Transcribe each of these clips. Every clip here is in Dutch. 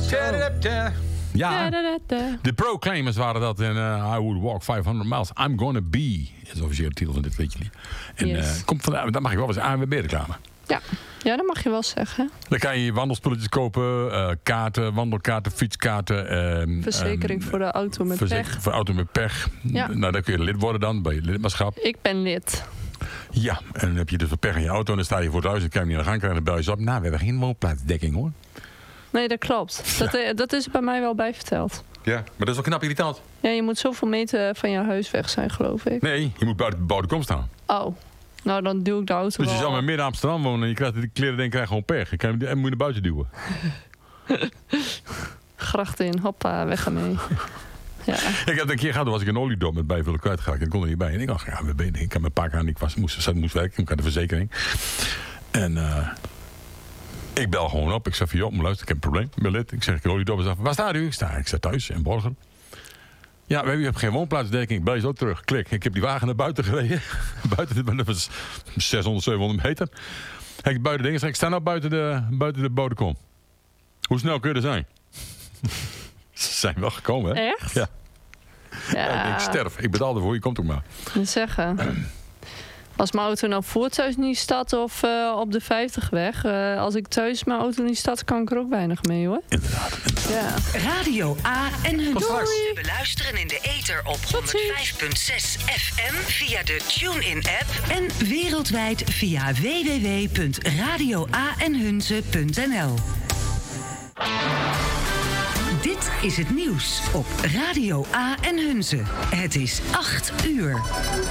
Ja, de Proclaimers waren dat. En I would walk 500 miles. I'm gonna be. Dat is de officiële titel van dit liedje. En komt vandaag, dat mag je wel eens ANWB-reclame. Ja, dat mag je wel zeggen. Dan kan je wandelspulletjes kopen, kaarten, wandelkaarten, fietskaarten. Verzekering voor de auto met pech. Voor auto met pech. Ja. Nou, dan kun je lid worden dan, bij je lidmaatschap. Ik ben lid. Ja, en dan heb je dus wat pech in je auto en dan sta je voor het huis en kan je niet aan de gang krijgen en dan bel je ze op. Nou, we hebben geen woonplaatsdekking hoor. Nee, dat klopt. Dat is bij mij wel bij verteld. Ja, maar dat is wel knap irritant. Ja, je moet zoveel meter van je huis weg zijn, geloof ik. Nee, je moet buiten de bebouwde kom staan. Oh, nou dan duw ik de auto Dus je wel. zou maar midden Amsterdam wonen en je krijgt de kleren denk ik gewoon pech. En moet je naar buiten duwen. Gracht in, hoppa, weg ermee. Ja. Ik heb een keer gehad, toen was ik een oliedop met bijvullen kwijtgeraakt. En kon er niet bij. En ik dacht, ja, ik had mijn pak aan, ik moest werken, ik had de verzekering. En ik bel gewoon op. Ik zeg van, joh, maar luister, ik heb een probleem. Ik ben lid. Ik zeg, ik oliedop is af. Waar staat u? Ik sta thuis in Borger. Ja, we hebben geen woonplaatsdekking. Bel je zo terug. Klik. Ik heb die wagen naar buiten gereden. Dat was 600, 700 meter. Ik buiten dingen. Ik sta nou buiten de bodem. Hoe snel kun je er zijn? Ze zijn wel gekomen, hè? Echt? Ja. Ja. Ik sterf. Ik betaal ervoor. Je komt ook maar. Dat zeggen. Als mijn auto nou voor thuis niet staat of op de 50weg. Als ik thuis mijn auto niet staat, kan ik er ook weinig mee, hoor. Inderdaad. Ja. Radio A en Hunze. Doei. Beluisteren in de ether op 105.6 FM via de TuneIn-app en wereldwijd via www.radioaenhunze.nl. Dit is het nieuws op Radio A en Hunze. Het is 8 uur.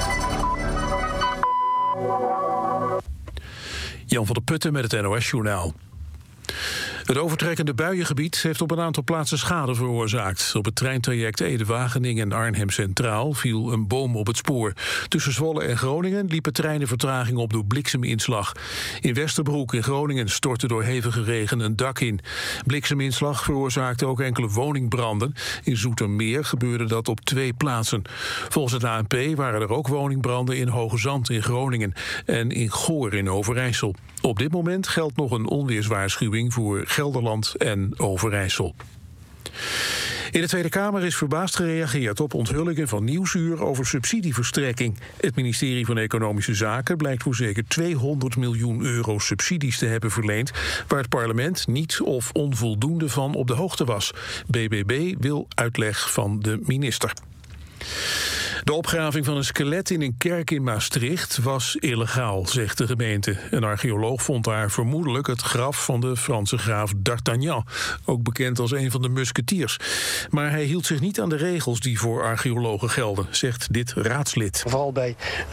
Jan van der Putten met het NOS-journaal. Het overtrekkende buiengebied heeft op een aantal plaatsen schade veroorzaakt. Op het treintraject Ede-Wageningen en Arnhem Centraal viel een boom op het spoor. Tussen Zwolle en Groningen liepen treinen vertraging op door blikseminslag. In Westerbroek in Groningen stortte door hevige regen een dak in. Blikseminslag veroorzaakte ook enkele woningbranden. In Zoetermeer gebeurde dat op 2 plaatsen. Volgens het ANP waren er ook woningbranden in Hoge Zand in Groningen en in Goor in Overijssel. Op dit moment geldt nog een onweerswaarschuwing voor Gelderland en Overijssel. In de Tweede Kamer is verbaasd gereageerd op onthullingen van Nieuwsuur over subsidieverstrekking. Het ministerie van Economische Zaken blijkt voor zeker 200 miljoen euro subsidies te hebben verleend, waar het parlement niet of onvoldoende van op de hoogte was. BBB wil uitleg van de minister. De opgraving van een skelet in een kerk in Maastricht was illegaal, zegt de gemeente. Een archeoloog vond daar vermoedelijk het graf van de Franse graaf d'Artagnan, ook bekend als een van de musketiers. Maar hij hield zich niet aan de regels die voor archeologen gelden, zegt dit raadslid. Vooral bij